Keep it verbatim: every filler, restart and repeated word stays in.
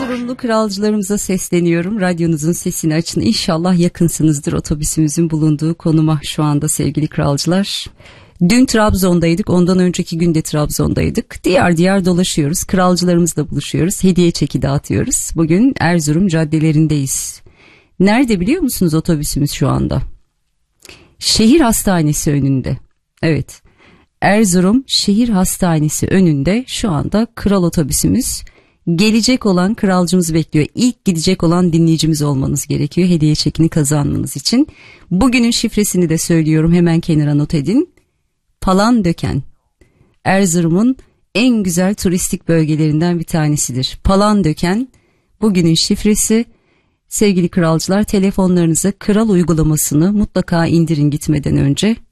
Erzurumlu kralcılarımıza sesleniyorum. Radyonuzun sesini açın. İnşallah yakınsınızdır otobüsümüzün bulunduğu konuma şu anda sevgili kralcılar. Dün Trabzon'daydık, ondan önceki gün de Trabzon'daydık. Diğer diğer dolaşıyoruz, kralcılarımızla buluşuyoruz, hediye çeki dağıtıyoruz. Bugün Erzurum caddelerindeyiz. Nerede biliyor musunuz otobüsümüz şu anda? Şehir Hastanesi önünde. Evet, Erzurum Şehir Hastanesi önünde şu anda kral otobüsümüz. Gelecek olan kralcımız bekliyor. İlk gidecek olan dinleyicimiz olmanız gerekiyor hediye çekini kazanmanız için. Bugünün şifresini de söylüyorum, hemen kenara not edin. Palandöken, Erzurum'un en güzel turistik bölgelerinden bir tanesidir. Palandöken bugünün şifresi. Sevgili kralcılar, telefonlarınıza kral uygulamasını mutlaka indirin gitmeden önce.